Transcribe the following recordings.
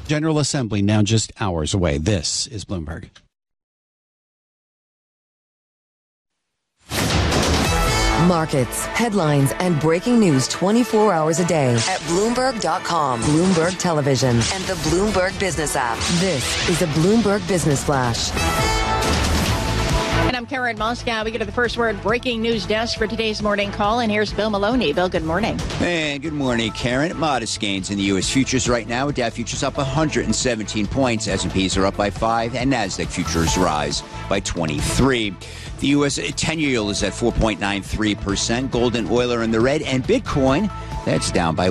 General Assembly now just hours away. This is Bloomberg. Markets, headlines, and breaking news 24 hours a day at Bloomberg.com, Bloomberg Television, and the Bloomberg Business app. This is a Bloomberg Business Flash. And I'm Karen Moscow. We go to the first word breaking news desk for today's morning call. And here's Bill Maloney. Bill, good morning. And good morning, Karen. Modest gains in the U.S. futures right now. Dow futures up 117 points. S&Ps are up by 5, and NASDAQ futures rise by 23. The U.S. 10-year yield is at 4.93%. Gold and oil are in the red, and Bitcoin, that's down by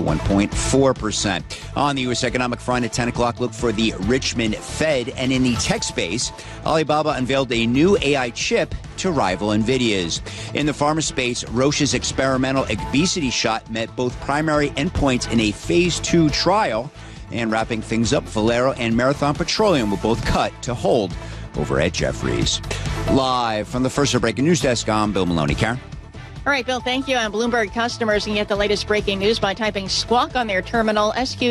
1.4%. On the U.S. economic front at 10 o'clock, look for the Richmond Fed. And in the tech space, Alibaba unveiled a new AI chip to rival NVIDIA's. In the pharma space, Roche's experimental obesity shot met both primary endpoints in a phase 2 trial. And wrapping things up, Valero and Marathon Petroleum were both cut to hold over at Jefferies. Live from the First Breaking News Desk, I'm Bill Maloney. Karen? All right, Bill, thank you. And Bloomberg customers can get the latest breaking news by typing Squawk on their terminal,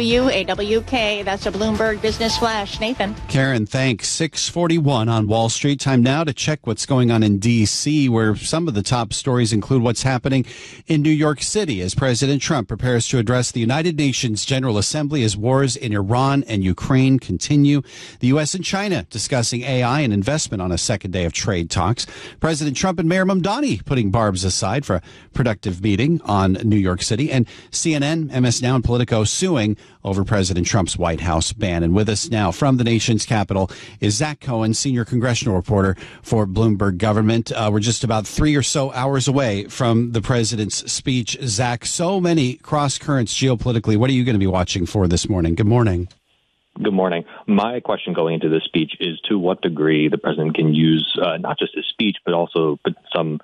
SQUAWK. That's a Bloomberg Business Flash. Nathan. Karen, thanks. 6:41 on Wall Street. Time now to check what's going on in D.C., where some of the top stories include what's happening in New York City as President Trump prepares to address the United Nations General Assembly as wars in Iran and Ukraine continue. The U.S. and China discussing AI and investment on a second day of trade talks. President Trump and Mayor Mamdani putting barbs aside for a productive meeting on New York City, and CNN, MS Now, and Politico suing over President Trump's White House ban. And with us now from the nation's capital is Zach Cohen, senior congressional reporter for Bloomberg Government. We're just about 3 or so hours away from the president's speech. Zach, so many cross currents geopolitically. What are you going to be watching for this morning? Good morning. Good morning. My question going into this speech is to what degree the president can use not just his speech, but also some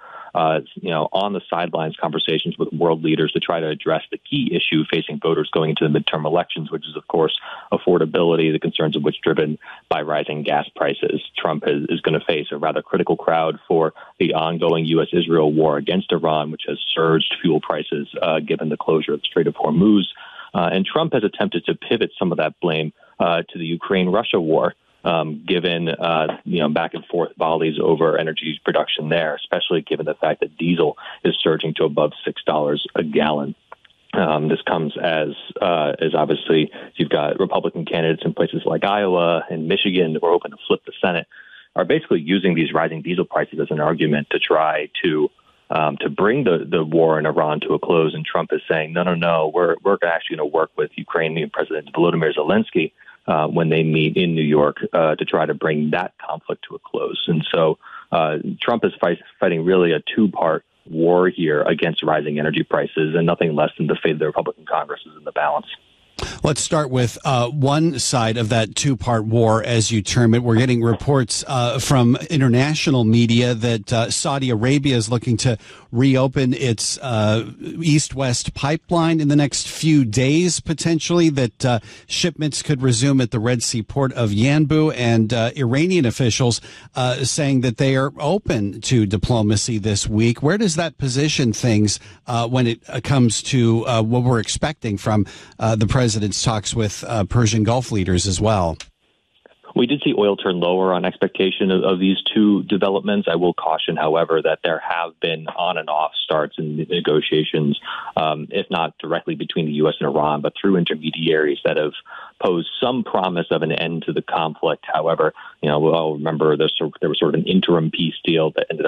on the sidelines conversations with world leaders to try to address the key issue facing voters going into the midterm elections, which is, of course, affordability, the concerns of which driven by rising gas prices. Trump is going to face a rather critical crowd for the ongoing U.S.-Israel war against Iran, which has surged fuel prices given the closure of the Strait of Hormuz. And Trump has attempted to pivot some of that blame to the Ukraine-Russia war, given back and forth volleys over energy production there, especially given the fact that diesel is surging to above $6 a gallon. This comes as obviously you've got Republican candidates in places like Iowa and Michigan who are hoping to flip the Senate, are basically using these rising diesel prices as an argument to try to bring the war in Iran to a close. And Trump is saying, no, we're actually going to work with Ukrainian President Volodymyr Zelensky when they meet in New York to try to bring that conflict to a close. And so Trump is fighting really a two-part war here against rising energy prices, and nothing less than the fate of the Republican Congress is in the balance. Let's start with one side of that two-part war, as you term it. We're getting reports from international media that Saudi Arabia is looking to reopen its east-west pipeline in the next few days, potentially, that shipments could resume at the Red Sea port of Yanbu, and Iranian officials saying that they are open to diplomacy this week. Where does that position things when it comes to what we're expecting from the president's talks with Persian Gulf leaders as well? We did see oil turn lower on expectation of these two developments. I will caution, however, that there have been on and off starts in negotiations, if not directly between the U.S. and Iran, but through intermediaries that have posed some promise of an end to the conflict. However, we'll remember there was sort of an interim peace deal that ended